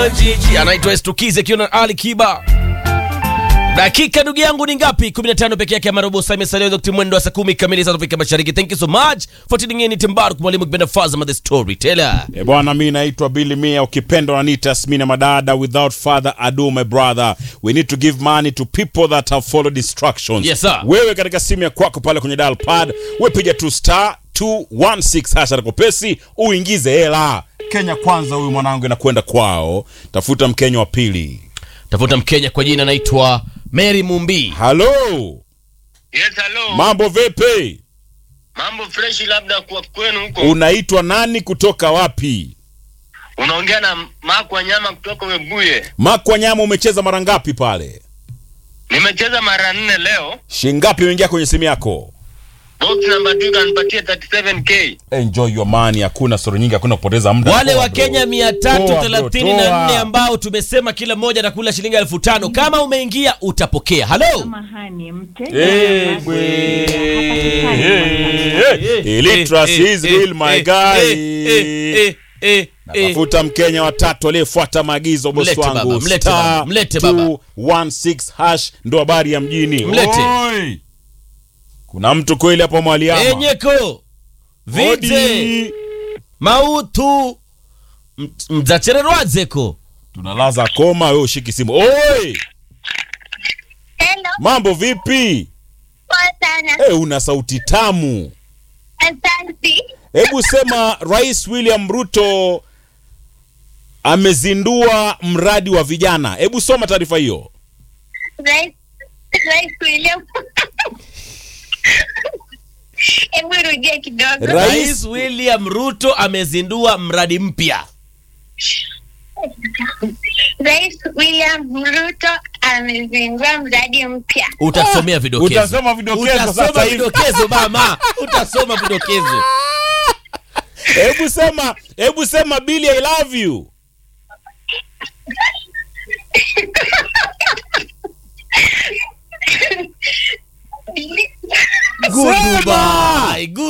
wa jiji anaitwa Estukize kiona Ali Kiba. Dakika ndugu yangu ni ngapi? 15 peke yake, marobo saa imesalia wakati mwendo wa saa 10 kamili za Afrika Mashariki. Thank you so much for tuning in. Timbaru mwalimu kipenda Fazama the Storyteller. Bwana, mimi naitwa Billy Mia, ukipenda wananiita Smina Madada. Without further ado, my brother, we need to give money to people that have followed instructions. Yes, sir. Wewe katika simu ya kwako pale kwenye dial pad, wewe piga tu *216 hasha kopesi uingize hela. Kenya kwanza, huyu mwanangu inakwenda kwao. Tafuta Mkenya wa pili. Tafuta Mkenya kwa jina anaitwa Mary Mumbi. Hello. Yes, hello. Mambo vipi? Mambo fresh, labda kwa kwenu huko. Unaitwa nani, kutoka wapi? Unaongea na Makwa Nyama kutoka Webuye. Makwa Nyama, umecheza mara ngapi pale? Nimecheza mara 4 leo. Shingapi umeingia kwenye simu yako? Box number 2 kanipatia 37k. Enjoy your money, hakuna soro nyingi, hakuna kupoteza muda. Wale wa Kenya 334 ambao tumesema kila mmoja atakula shilingi 1500. Kama umeingia utapokea. Hello. Mahani Illiteracy is real, my guy. Nafuta Mkenya wa tatu aliyefuata maagizo, boss wangu. Mlete baba. 216 hash ndo habari ya mjini. Mlete. Oi. Kuna mtu kweli hapo mwali ama? Enyeko. Vite. Mautu. Mzachererwazeko. Tunalaza koma, wewe ushiki simu. Oi. Hello. Mambo vipi? Poa sana. Una sauti tamu. Asante. Hebu sema, Rais William Ruto amezindua mradi wa vijana. Hebu soma taarifa hiyo. Rais William. Hebu rudia kidogo. Rais William Ruto amezindua mradi mpya. Rais William Ruto amezindua mradi mpya. Utasomea vidokezo. Utasoma vidokezo sasa hivi. Vidokezo mama. Utasoma vidokezo. Hebu sema Billy, I love you. Goodbye.